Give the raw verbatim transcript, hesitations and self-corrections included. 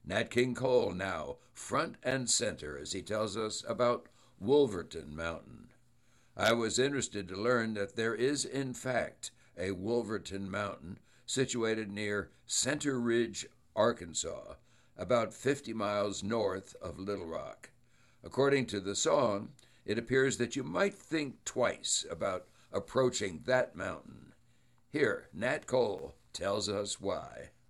Nat King Cole now front and center as he tells us about Wolverton Mountain. I was interested to learn that there is, in fact, a Wolverton Mountain situated near Center Ridge, Arkansas, about fifty miles north of Little Rock. According to the song, it appears that you might think twice about approaching that mountain. Here, Nat Cole tells us why.